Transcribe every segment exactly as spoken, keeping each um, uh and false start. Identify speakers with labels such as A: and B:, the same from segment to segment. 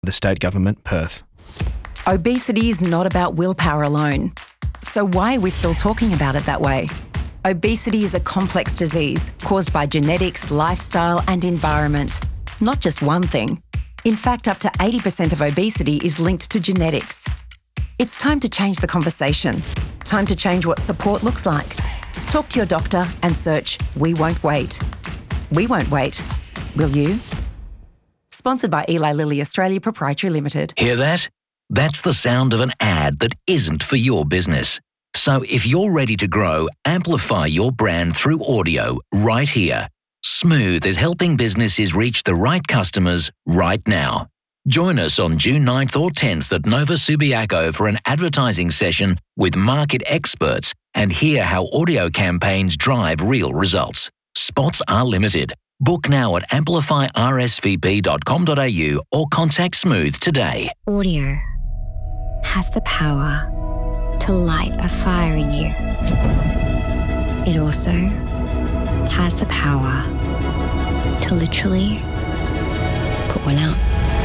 A: the State Government, Perth.
B: Obesity is not about willpower alone. So why are we still talking about it that way? Obesity is a complex disease caused by genetics, lifestyle and environment. Not just one thing. In fact, up to eighty percent of obesity is linked to genetics. It's time to change the conversation. Time to change what support looks like. Talk to your doctor and search We Won't Wait. We won't wait. Will you? Sponsored by Eli Lilly Australia Proprietary Limited.
C: Hear that? That's the sound of an ad that isn't for your business. So if you're ready to grow, amplify your brand through audio right here. Smooth is helping businesses reach the right customers right now. Join us on June ninth or tenth at Nova Subiaco for an advertising session with market experts and hear how audio campaigns drive real results. Spots are limited. Book now at amplify r s v p dot com dot a u or contact Smooth today.
D: Audio has the power to light a fire in you. It also has the power to literally put one out.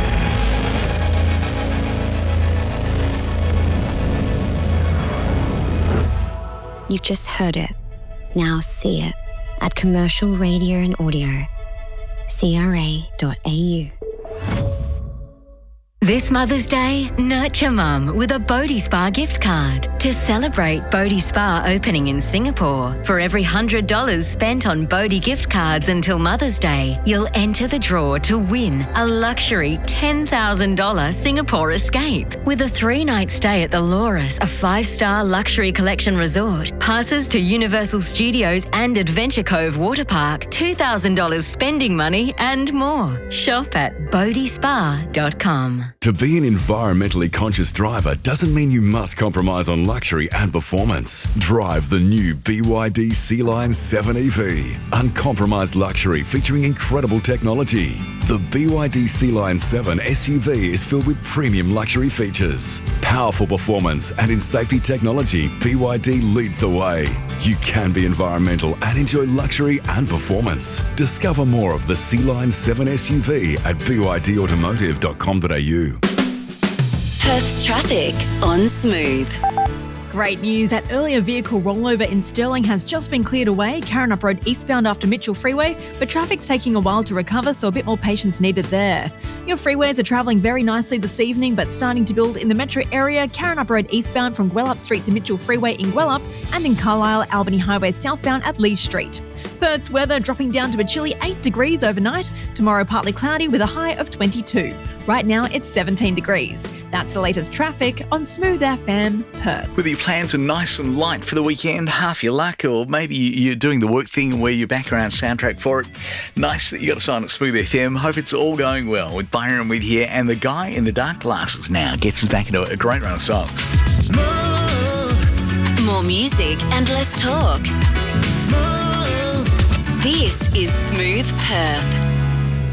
D: You've just heard it. Now see it at Commercial Radio and Audio, c r a dot a u.
E: This Mother's Day, nurture Mum with a Bodhi Spa gift card to celebrate Bodhi Spa opening in Singapore. For every one hundred dollars spent on Bodhi gift cards until Mother's Day, you'll enter the draw to win a luxury ten thousand dollars Singapore escape with a three-night stay at the Loris, a five-star luxury collection resort, passes to Universal Studios and Adventure Cove Water Park, two thousand dollars spending money and more. Shop at bodhi spa dot com.
F: To be an environmentally conscious driver doesn't mean you must compromise on luxury and performance. Drive the new B Y D Sea Lion seven E V. Uncompromised luxury featuring incredible technology. The B Y D Sea Lion seven S U V is filled with premium luxury features. Powerful performance and in safety technology, B Y D leads the way. You can be environmental and enjoy luxury and performance. Discover more of the Sea Lion seven S U V at b y d automotive dot com dot a u.
G: Perth's traffic on Smooth.
H: Great news, that earlier vehicle rollover in Stirling has just been cleared away, Karrinyup Road eastbound after Mitchell Freeway, but traffic's taking a while to recover, so a bit more patience needed there. Your freeways are travelling very nicely this evening, but starting to build in the metro area, Karrinyup Road eastbound from Gwelup Street to Mitchell Freeway in Gwelup, and in Carlisle, Albany Highway southbound at Lee Street. Perth's weather dropping down to a chilly eight degrees overnight. Tomorrow partly cloudy with a high of twenty-two. Right now it's seventeen degrees. That's the latest traffic on Smooth F M Perth.
I: Whether your plans are nice and light for the weekend, half your luck, or maybe you're doing the work thing where you're background soundtrack for it, nice that you got a sign at Smooth F M. Hope it's all going well with Byron Weed here, and the guy in the dark glasses now gets us back into a great run of songs.
G: Smooth. More music and less talk. Smooth. This is Smooth Perth.